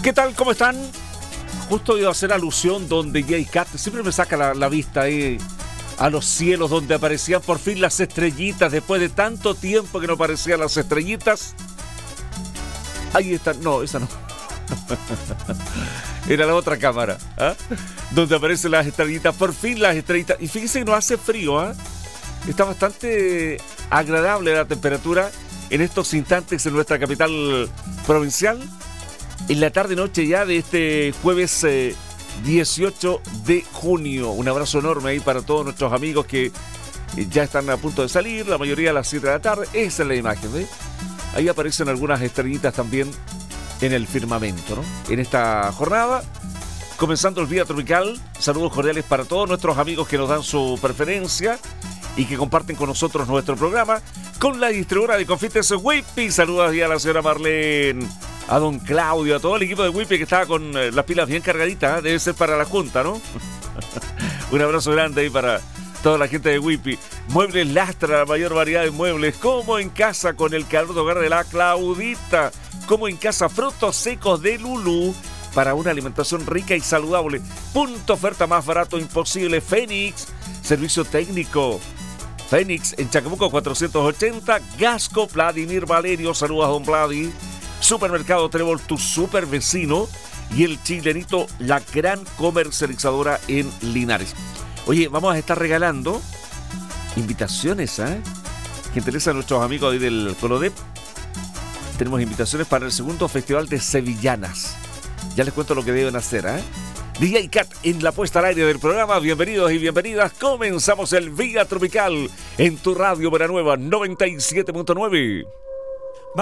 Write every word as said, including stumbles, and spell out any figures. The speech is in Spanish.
¿Qué tal? ¿Cómo están? Justo iba a hacer alusión donde Jay Cat siempre me saca la, la vista ahí a los cielos donde aparecían por fin las estrellitas después de tanto tiempo que no aparecían las estrellitas. Ahí están. No, esa no. Era la otra cámara, ¿eh? Donde aparecen las estrellitas, por fin las estrellitas. Y fíjense que no hace frío, ¿eh? Está bastante agradable la temperatura en estos instantes en nuestra capital provincial. En la tarde-noche ya de este jueves eh, dieciocho de junio. Un abrazo enorme ahí para todos nuestros amigos que eh, ya están a punto de salir, la mayoría a las siete de la tarde. Esa es la imagen, ¿eh? Ahí aparecen algunas estrellitas también en el firmamento, ¿no? En esta jornada, comenzando el día tropical, saludos cordiales para todos nuestros amigos que nos dan su preferencia y que comparten con nosotros nuestro programa, con la distribuidora de confites Whippy. Saludos ahí a la señora Marlene, a don Claudio, a todo el equipo de Whippy que estaba con eh, las pilas bien cargaditas, ¿eh? Debe ser para la junta, ¿no? Un abrazo grande ahí para toda la gente de Whippy. Muebles Lastra, la mayor variedad de muebles, como en casa con el calor de hogar de la Claudita, como en casa frutos secos de Lulú, para una alimentación rica y saludable. Punto oferta más barato imposible. Fénix, servicio técnico. Fénix en Chacabuco cuatrocientos ochenta, Gasco, Vladimir Valerio, saludos a don Vladi. Supermercado Trébol, tu super vecino. Y el Chilenito, la gran comercializadora en Linares. Oye, vamos a estar regalando invitaciones, ¿eh? Que interesa a nuestros amigos ahí del Colodep. Tenemos invitaciones para el segundo Festival de Sevillanas. Ya les cuento lo que deben hacer, ¿eh? D J Cat en la puesta al aire del programa. Bienvenidos y bienvenidas. Comenzamos el Vía Tropical en tu radio Buena Nueva noventa y siete punto nueve.